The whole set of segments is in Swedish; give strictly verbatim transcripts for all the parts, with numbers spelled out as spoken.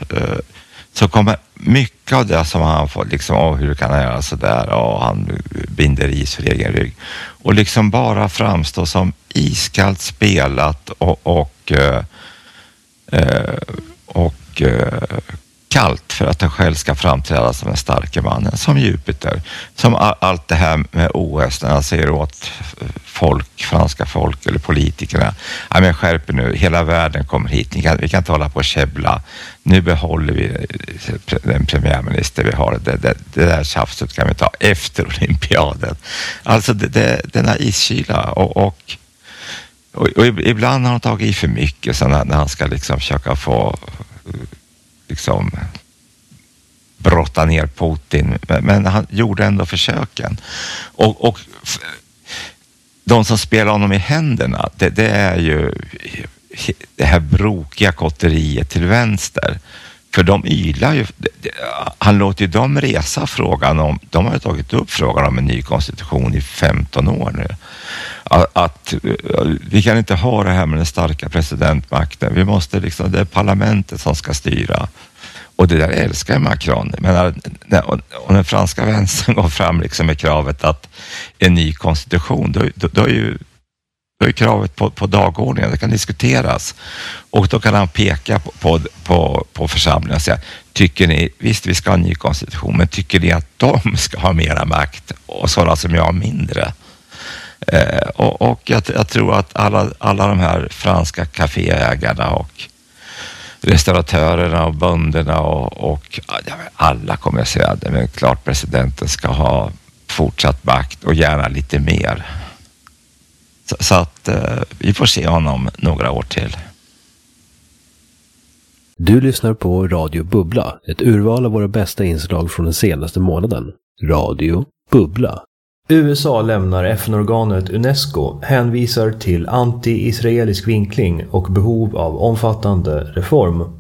eh, så kommer mycket av det som han får, liksom, oh, hur kan han göra så där, och han binder is för egen rygg, och liksom bara framstå som iskallt spelat och och, eh, och eh, kallt för att han själv ska framträda som den starka mannen, som Jupiter, som allt det här med O S, när han säger åt folk, franska folk eller politikerna, ja men skärper nu, hela världen kommer hit, vi kan, vi kan inte hålla på och käbbla, nu behåller vi den premiärminister vi har, det, det, det där tjafset kan vi ta efter olympiaden. Alltså det, det, den här iskyla och, och, och, och ibland har han tagit i för mycket, så när, när han ska liksom försöka få liksom brotta ner Putin, men, men han gjorde ändå försöken, och, och de som spelar honom i händerna, det, det är ju det här brokiga kotteriet till vänster, för de ylar ju, han låter ju dem resa frågan om, de har ju tagit upp frågan om en ny konstitution i femton år nu, att, att vi kan inte ha det här med den starka presidentmakten, vi måste liksom, det är parlamentet som ska styra, och det där älskar Macron, men när, och den franska vänstern går fram liksom med kravet att en ny konstitution, då, då, då är ju då är kravet på, på dagordningen, det kan diskuteras, och då kan han peka på, på, på, på församlingen och säga, tycker ni, visst vi ska ha en ny konstitution, men tycker ni att de ska ha mera makt och sådana som jag har mindre? Eh, och och jag, jag tror att alla, alla de här franska kaféägarna och restauratörerna och bönderna och, och alla kommer att säga det, men klart presidenten ska ha fortsatt makt och gärna lite mer. Så, så att eh, vi får se honom några år till. Du lyssnar på Radio Bubbla, ett urval av våra bästa inslag från den senaste månaden. Radio Bubbla. U S A lämnar F N-organet UNESCO, hänvisar till anti-israelisk vinkling och behov av omfattande reform.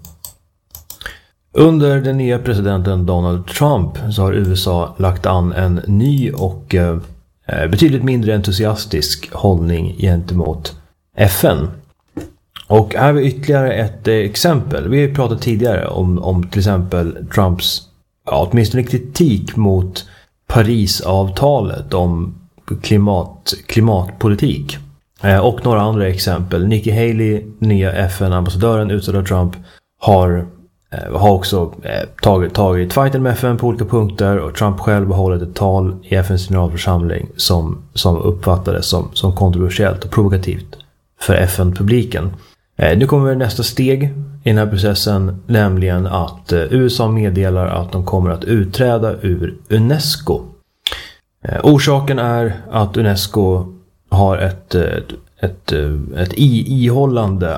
Under den nya presidenten Donald Trump så har U S A lagt an en ny och eh, betydligt mindre entusiastisk hållning gentemot F N. Och här har vi ytterligare ett eh, exempel. Vi har pratat tidigare om, om till exempel Trumps ja, åtminstone kritik mot Parisavtalet om klimat, klimatpolitik. Eh, och några andra exempel. Nikki Haley, nya F N-ambassadören utsedd av Trump, har, eh, har också eh, tagit, tagit fighten med F N på olika punkter, och Trump själv har hållit ett tal i F N:s generalförsamling som, som uppfattades som, som kontroversiellt och provokativt för F N-publiken. Eh, nu kommer nästa steg i den här processen, nämligen att eh, U S A meddelar att de kommer att utträda ur UNESCO. Eh, orsaken är att UNESCO har ett, ett, ett, ett ihållande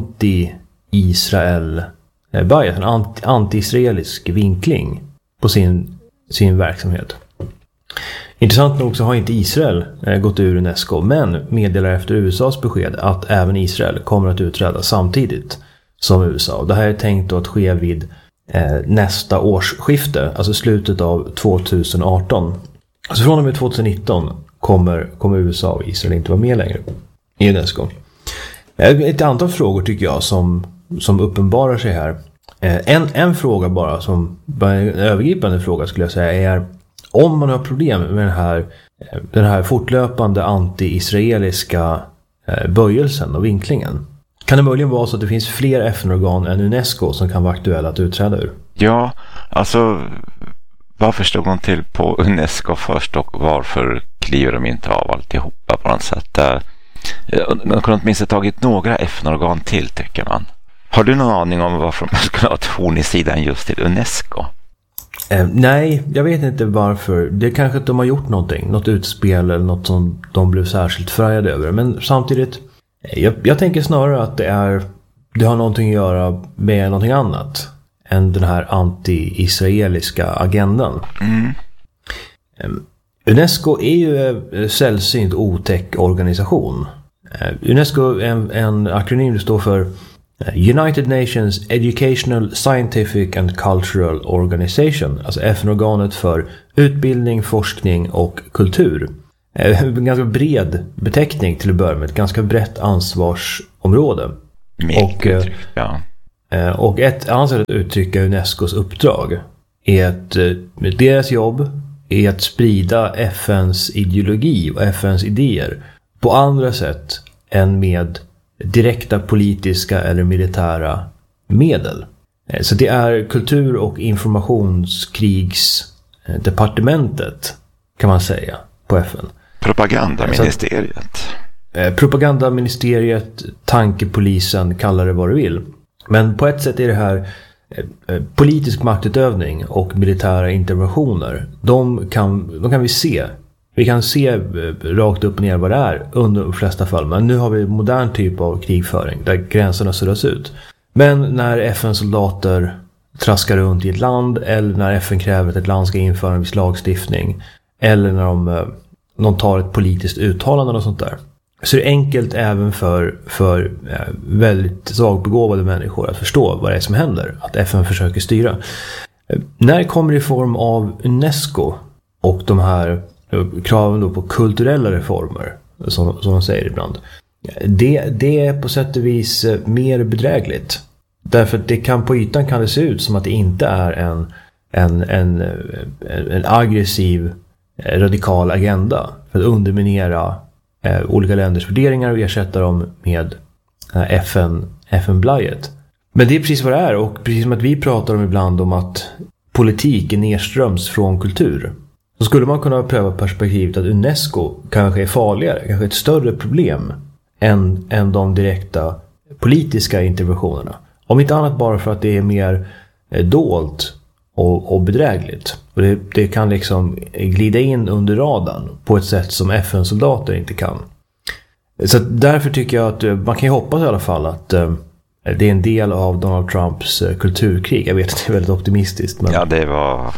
anti-Israel eh, bias, en anti, anti-israelisk vinkling på sin, sin verksamhet. Intressant nog så har inte Israel eh, gått ur UNESCO, men meddelar efter U S A:s besked att även Israel kommer att utträda samtidigt som U S A. Det här är tänkt att ske vid eh, nästa årsskifte, alltså slutet av tjugoarton. Alltså från och med tjugonitton kommer, kommer U S A och Israel inte vara med längre i UNESCO. Ett antal frågor tycker jag som, som uppenbarar sig här. Eh, en, en fråga bara, som bara en övergripande fråga skulle jag säga, är om man har problem med den här, den här fortlöpande anti-israeliska eh, böjelsen och vinklingen. Kan det möjligen vara så att det finns fler F N-organ än UNESCO som kan vara aktuella att utträda ur? Ja, alltså varför stod de till på UNESCO först och varför kliver de inte av alltihopa på något sätt? Man kunde åtminstone tagit några F N-organ till, tycker man. Har du någon aning om varför man skulle ha ett horn i sidan just till UNESCO? Eh, nej, jag vet inte varför. Det är kanske att de har gjort någonting, något utspel eller något som de blev särskilt förargade över. Men samtidigt, jag, jag tänker snarare att det är det har någonting att göra med någonting annat än den här anti-israeliska agendan. Mm. Eh, UNESCO är ju en sällsynt otäck organisation. Eh, UNESCO är en, en akronym som står för United Nations Educational, Scientific and Cultural Organization, alltså F N-organet för utbildning, forskning och kultur. En ganska bred beteckning till att börja med, ett ganska brett ansvarsområde. Och, uttryck, ja. Och ett annat sätt att uttrycka Unescos uppdrag är att deras jobb är att sprida F N:s ideologi och F N:s idéer på andra sätt än med direkta politiska eller militära medel. Så det är kultur- och informationskrigsdepartementet kan man säga på F N. Propagandaministeriet. Eh, propagandaministeriet, tankepolisen, kalla det vad du vill. Men på ett sätt är det här eh, politisk maktutövning och militära interventioner. De kan, de kan vi se. Vi kan se eh, rakt upp och ner vad det är under de flesta fall. Men nu har vi en modern typ av krigföring där gränserna suddas ut. Men när F N-soldater traskar runt i ett land, eller när F N kräver att ett land ska införa en viss lagstiftning, eller när de, eh, de tar ett politiskt uttalande och sånt där, så är det enkelt även för, för eh, väldigt svagbegåvade människor att förstå vad det är som händer, att F N försöker styra. Eh, när det kommer i form av Unesco och de här eh, kraven då på kulturella reformer, som, som de säger ibland, det, det är på sätt och vis eh, mer bedrägligt. Därför att det kan, på ytan kan det se ut som att det inte är en, en, en, en, en aggressiv eh, radikal agenda för att underminera Eh, olika länders värderingar och ersätta dem med eh, F N, F N-blajet. Men det är precis vad det är, och precis som att vi pratar om ibland om att politik är nedströms från kultur, så skulle man kunna pröva perspektivet att Unesco kanske är farligare, kanske ett större problem än, än de direkta politiska interventionerna. Om inte annat bara för att det är mer eh, dolt och, och bedrägligt. Och det, det kan liksom glida in under radarn på ett sätt som F N-soldater inte kan. Så därför tycker jag att man kan ju hoppas i alla fall att uh, det är en del av Donald Trumps uh, kulturkrig. Jag vet att det är väldigt optimistiskt. Men... Ja, det var...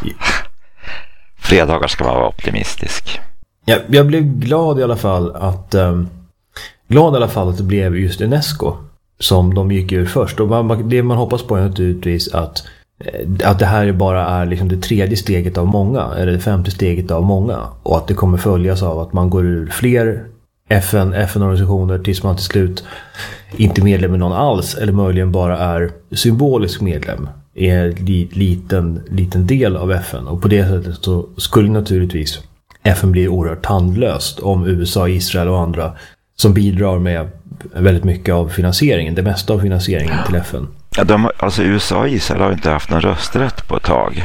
Fredagar ska man vara optimistisk. Ja, jag blev glad i alla fall att um, glad i alla fall att det blev just Unesco som de gick ur först. Och man, det man hoppas på är naturligtvis att att det här bara är liksom det tredje steget av många, eller det femte steget av många, och att det kommer följas av att man går ur fler F N, F N-organisationer tills man till slut inte är medlem i någon alls, eller möjligen bara är symbolisk medlem i en liten, liten del av F N. Och på det sättet så skulle naturligtvis F N bli oerhört tandlöst om U S A, Israel och andra som bidrar med väldigt mycket av finansieringen, det mesta av finansieringen till F N. Ja, de, alltså U S A och Israel har inte haft någon rösträtt på ett tag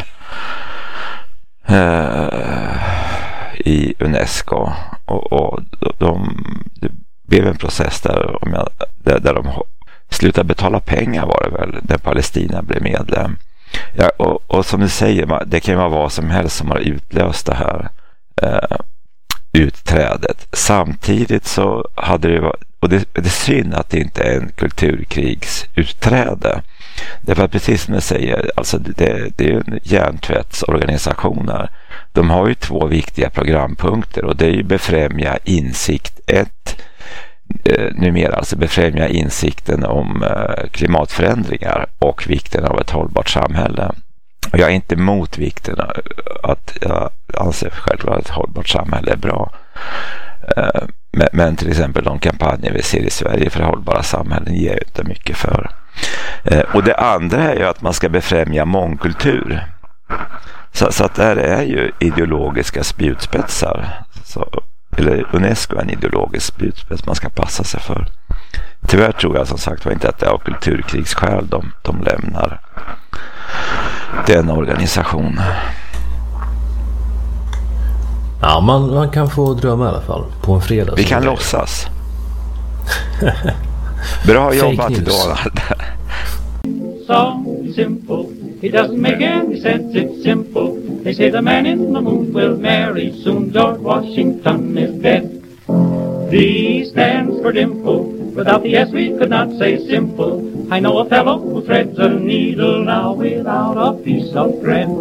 eh, i Unesco, och, och de, det blev en process där, om jag, där, där de slutade betala pengar, var det väl, där Palestina blev medlem. Ja, och, och som du säger, det kan ju vara vad som helst som har utlöst det här eh, utträdet. Samtidigt så hade det varit, och det, det är synd att det inte är en kulturkrigsutträde. Därför att precis som jag säger, alltså det, det är ju hjärntvättsorganisationer. De har ju två viktiga programpunkter, och det är ju befrämja insikt ett, eh, numera alltså befrämja insikten om eh, klimatförändringar och vikten av ett hållbart samhälle. Och jag är inte emot vikten av att jag anser självklart att ett hållbart samhälle är bra. Eh, men, men till exempel de kampanjer vi ser i Sverige för hållbara samhällen ger ju inte mycket för. Eh, och det andra är ju att man ska befrämja mångkultur. Så, så att det här är ju ideologiska spjutspetsar. Så, eller Unesco är en ideologisk spjutspets man ska passa sig för. Tyvärr tror jag som sagt var inte att det är av kulturkrigsskäl de, de lämnar den organisationen. Ja, man, man kan få drömma i alla fall på en fredag. Vi kan låtsas. Bra jobbat, Donald. So simple, it doesn't make any sense, it's simple. They say the man in the moon will marry soon. George Washington is dead. D stands for dimple. Without the S we could not say simple. I know a fellow who threads a needle now without a piece of thread.